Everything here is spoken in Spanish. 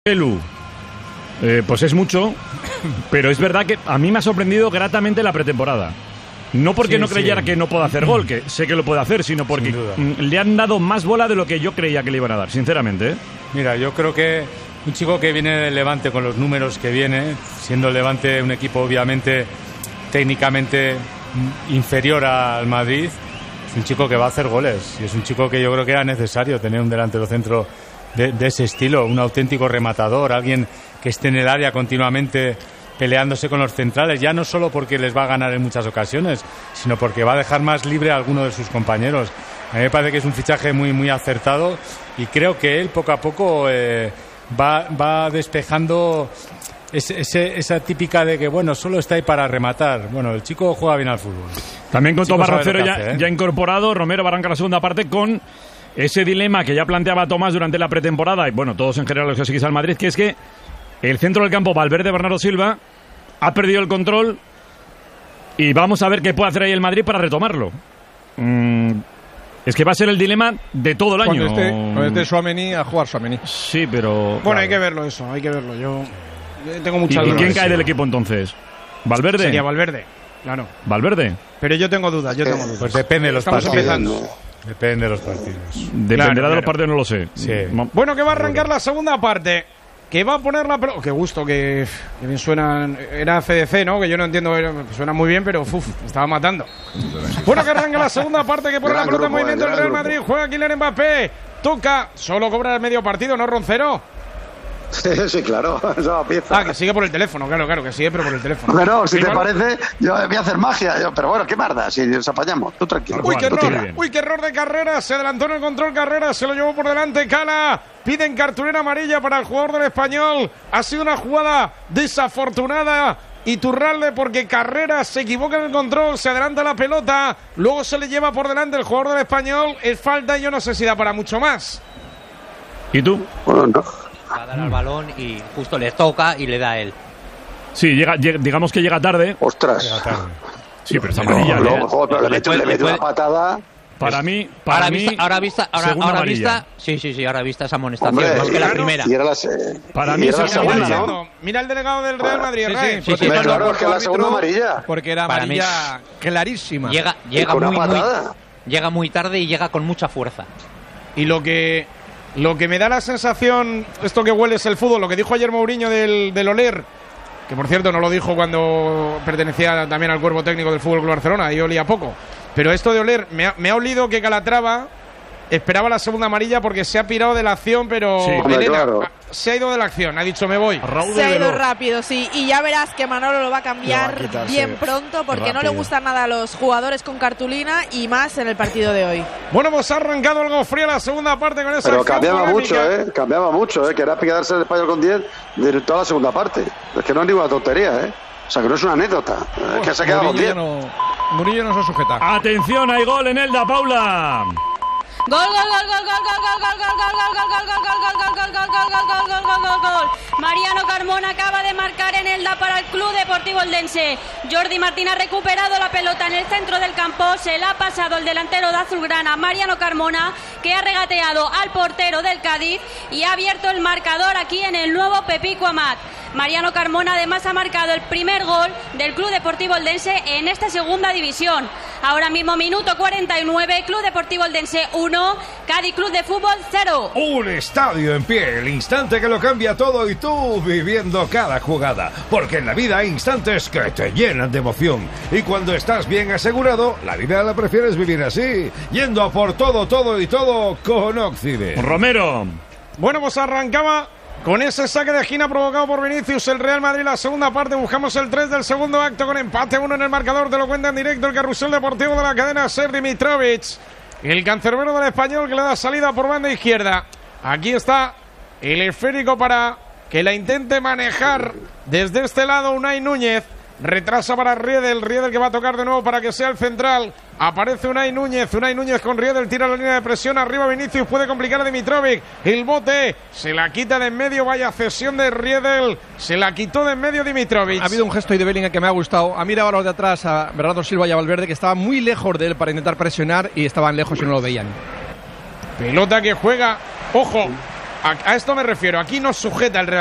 Pues es mucho, pero es verdad que a mí me ha sorprendido gratamente la pretemporada. No porque no creyera que no pueda hacer gol, que sé que lo puede hacer, sino porque le han dado más bola de lo que yo creía que le iban a dar, sinceramente. Mira, yo creo que un chico que viene del Levante con los números que viene, siendo el Levante un equipo obviamente técnicamente inferior al Madrid, es un chico que va a hacer goles y es un chico que yo creo que era necesario tener un delantero centro de ese estilo, un auténtico rematador, alguien que esté en el área continuamente peleándose con los centrales, ya no solo porque les va a ganar en muchas ocasiones, sino porque va a dejar más libre a alguno de sus compañeros. A mí me parece que es un fichaje muy, muy acertado y creo que él poco a poco va despejando esa típica de que, bueno, solo está ahí para rematar. Bueno, el chico juega bien al fútbol. También con Tomás Rocero ya incorporado. Romero va a arrancar la segunda parte con ese dilema que ya planteaba Tomás durante la pretemporada, y bueno, todos en general los que seguís al Madrid, que es que el centro del campo, Valverde-Bernardo Silva, ha perdido el control y vamos a ver qué puede hacer ahí el Madrid para retomarlo. Es que va a ser el dilema de todo el año. Cuando esté Tchouaméni, a jugar Tchouaméni. Sí, pero... Bueno, claro, hay que verlo eso, hay que verlo. Yo tengo muchas dudas. ¿Y quién cae del equipo entonces? ¿Valverde? Sería Valverde, claro. ¿Valverde? Pero yo tengo dudas, Pues depende de los partidos. Empezando. Depende de los partidos. Dependerá de los partidos, no lo sé. Sí. Bueno, que va a arrancar la segunda parte. Que va a poner la pelota. Qué gusto, que bien suena. Era CDC, ¿no? Que yo no entiendo. Suena muy bien, pero me estaba matando. Bueno, que arranca la segunda parte. Que pone la pelota en movimiento el Real Madrid. Juega Kylian Mbappé. Toca. Solo cobra el medio partido, ¿no, Roncero? Sí, claro, esa pieza. Ah, que sigue por el teléfono, claro, que sigue, pero por el teléfono. Bueno, si te parece, yo voy a hacer magia, pero bueno, qué marda, si nos apañamos, tú tranquilo. Uy, qué error de Carrera, se adelantó en el control Carrera, se lo llevó por delante Cala, piden cartulina amarilla para el jugador del Español, ha sido una jugada desafortunada Iturralde porque Carrera se equivoca en el control, se adelanta la pelota, luego se le lleva por delante el jugador del Español, es falta y yo no sé si da para mucho más. ¿Y tú? Bueno, no. Va a dar al balón y justo le toca y le da a él. Sí, digamos que llega tarde. Ostras. Llega tarde. Sí, pero está amarilla. Pero le mete una patada. Para mí, ahora vista, sí, ahora vista esa amonestación, Hombre, más que la primera. Para mí es segunda amarilla. ¿No? Mira el delegado del Real Madrid, Sí, claro, que la segunda amarilla. Porque era amarilla clarísima. Llega muy tarde y llega con mucha fuerza. Y lo que me da la sensación, esto que huele es el fútbol, lo que dijo ayer Mourinho del Oler, que por cierto no lo dijo cuando pertenecía también al cuerpo técnico del Fútbol Club Barcelona, y olía poco. Pero esto de Oler, me ha olido que Calatrava esperaba la segunda amarilla porque se ha pirado de la acción, pero sí, Elena, claro, se ha ido de la acción, ha dicho me voy. Se ha ido rápido, sí, y ya verás que Manolo lo va a cambiar bien pronto porque rápido. No le gustan nada a los jugadores con cartulina y más en el partido de hoy. Bueno, hemos arrancado algo frío la segunda parte con esa. Pero cambiaba mucho, que era quedarse el Español con 10 de toda la segunda parte. Es que no es ninguna tontería, O sea, que no es una anécdota, es que se ha quedado con 10. Murillo no se sujeta. Atención, hay gol en Elda, Paula. Gol. Mariano Carmona acaba de marcar en Elda para el Club Deportivo Eldense. Jordi Martín ha recuperado la pelota en el centro del campo, se la ha pasado el delantero de azulgrana, Mariano Carmona, que ha regateado al portero del Cádiz y ha abierto el marcador aquí en el nuevo Pepico Amat. Mariano Carmona además ha marcado el primer gol del Club Deportivo Eldense en esta segunda división. Ahora mismo minuto 49, Club Deportivo Eldense 1, Cádiz Club de Fútbol 0. Un estadio en pie, el instante que lo cambia todo y tú viviendo cada jugada. Porque en la vida hay instantes que te llenan de emoción. Y cuando estás bien asegurado, la vida la prefieres vivir así, yendo a por todo con Occident. Romero. Bueno, pues arrancaba con ese saque de esquina provocado por Vinicius el Real Madrid. La segunda parte, buscamos el 3 del segundo acto con empate 1 en el marcador. Te lo cuenta en directo el carrusel deportivo de la cadena Ser Dimitrovic, el cancerbero del Español, que le da salida por banda izquierda. Aquí está el esférico para que la intente manejar desde este lado Unai Núñez. Retrasa para Riedel que va a tocar de nuevo para que sea el central. Aparece Unai Núñez con Riedel, tira la línea de presión, arriba Vinicius, puede complicar a Dimitrovic. El bote, se la quita de en medio, vaya cesión de Riedel, se la quitó de en medio Dimitrovic. Ha habido un gesto de Bellingham que me ha gustado. Ha mirado a los de atrás, a Bernardo Silva y a Valverde, que estaban muy lejos de él para intentar presionar y estaban lejos y no lo veían. Pelota que juega, ojo, A esto me refiero. Aquí nos sujeta el Real